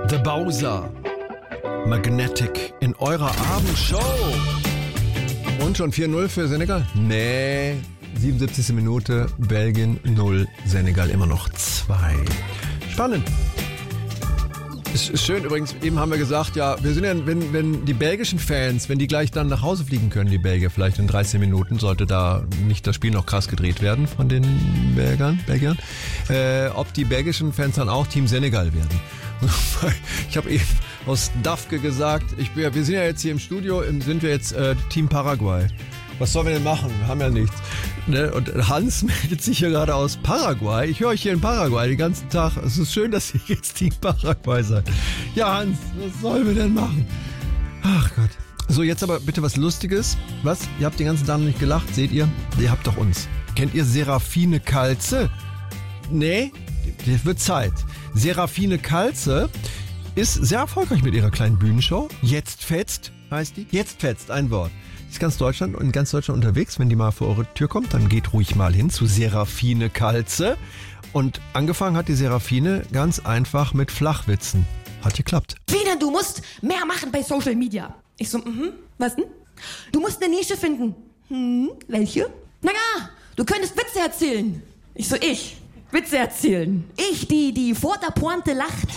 The Bowser. Magnetic in eurer Abendshow. Und schon 4-0 für Senegal? Nee. 77. Minute, Belgien 0, Senegal immer noch 2. Spannend. Ist schön übrigens, eben haben wir gesagt, ja, wir sind ja, wenn die belgischen Fans, wenn die gleich dann nach Hause fliegen können, die Belgier, vielleicht in 13 Minuten, sollte da nicht das Spiel noch krass gedreht werden von den Belgiern, ob die belgischen Fans dann auch Team Senegal werden. Ich habe eben aus Dafke gesagt, wir sind ja jetzt hier im Studio, sind wir jetzt Team Paraguay. Was sollen wir denn machen? Wir haben ja nichts. Ne? Und Hans meldet sich hier gerade aus Paraguay. Ich höre euch hier in Paraguay den ganzen Tag. Es ist schön, dass ihr jetzt Team Paraguay seid. Ja, Hans, was sollen wir denn machen? Ach Gott. So, jetzt aber bitte was Lustiges. Was? Ihr habt den ganzen Tag noch nicht gelacht, seht ihr? Ihr habt doch uns. Kennt ihr Serafine Kalze? Nee, das wird Zeit. Serafine Kalze ist sehr erfolgreich mit ihrer kleinen Bühnenshow. Jetzt fetzt, heißt die. Jetzt fetzt, ein Wort. Ist in ganz Deutschland unterwegs. Wenn die mal vor eure Tür kommt, dann geht ruhig mal hin zu Serafine Kalze. Und angefangen hat die Serafine ganz einfach mit Flachwitzen. Hat geklappt. Wie denn? Du musst mehr machen bei Social Media. Ich so, was denn? Du musst eine Nische finden. Welche? Naja, du könntest Witze erzählen. Ich so, Witze erzählen. Ich, die vor der Pointe lacht.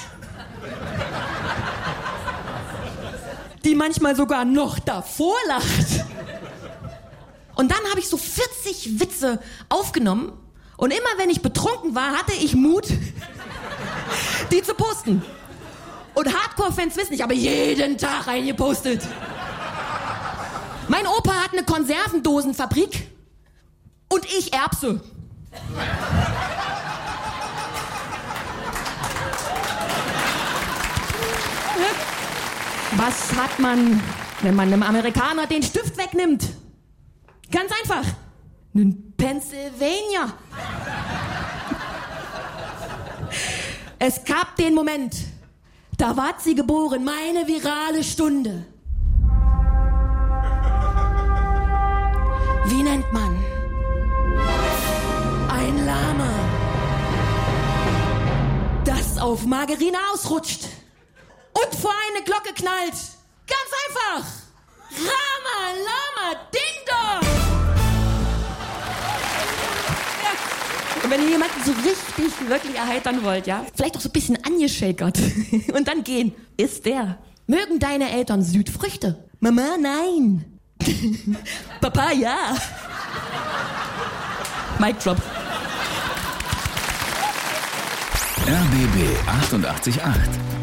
Die manchmal sogar noch davor lacht. Und dann habe ich so 40 Witze aufgenommen. Und immer wenn ich betrunken war, hatte ich Mut, die zu posten. Und Hardcore-Fans wissen, ich habe jeden Tag einen gepostet. Mein Opa hat eine Konservendosenfabrik und ich Erbse. Was hat man, wenn man einem Amerikaner den Stift wegnimmt? Ganz einfach. Einen Pennsylvania. Es gab den Moment, da ward sie geboren, meine virale Stunde. Wie nennt man ein Lama, das auf Margarine ausrutscht und vor eine Glocke knallt? Ganz einfach. Rama, Lama, Ding Dong. Ja. Und wenn ihr jemanden so richtig, wirklich erheitern wollt, ja, vielleicht auch so ein bisschen angeschäkert und dann gehen, ist der. Mögen deine Eltern Südfrüchte? Mama, nein. Papa, ja. Mic drop. RBB 88.8